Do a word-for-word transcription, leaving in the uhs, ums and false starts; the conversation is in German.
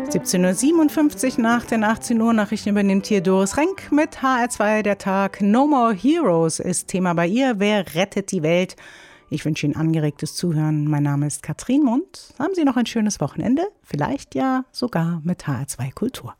siebzehn Uhr siebenundfünfzig nach den achtzehn Uhr Nachrichten übernimmt hier Doris Renk mit H R zwei der Tag. No More Heroes ist Thema bei ihr. Wer rettet die Welt? Ich wünsche Ihnen angeregtes Zuhören. Mein Name ist Katrin Mund. Haben Sie noch ein schönes Wochenende? Vielleicht ja sogar mit H R zwei Kultur.